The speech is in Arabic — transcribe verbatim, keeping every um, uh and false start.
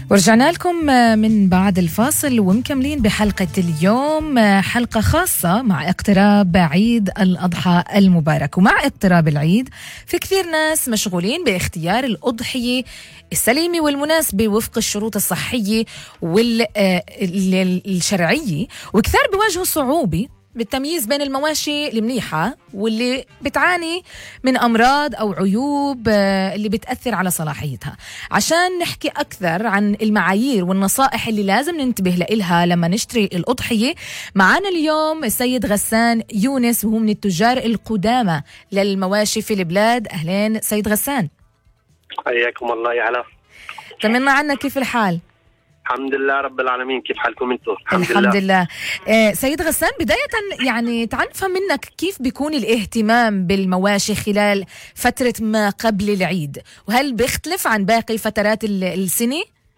ورجعنا لكم من بعد الفاصل ومكملين بحلقة اليوم، حلقة خاصة مع اقتراب عيد الأضحى المبارك. ومع اقتراب العيد في كثير ناس مشغولين باختيار الأضحية السليمة والمناسبة وفق الشروط الصحية والشرعية، وكثير بيواجهوا صعوبة بالتمييز بين المواشي المنيحة واللي بتعاني من أمراض أو عيوب اللي بتأثر على صلاحيتها. عشان نحكي أكثر عن المعايير والنصائح اللي لازم ننتبه لها لما نشتري الأضحية، معنا اليوم السيد غسان يونس، وهو من التجار القدامى للمواشي في البلاد. أهلين سيد غسان. حياكم الله يا علا. طمنا عنا، كيف الحال؟ الحمد لله رب العالمين. كيف حالكم انتم؟ الحمد, الحمد لله, لله. آه سيد غسان، بداية يعني تعال نفهم منك كيف بيكون الاهتمام بالمواشي خلال فترة ما قبل العيد، وهل بيختلف عن باقي فترات السنة؟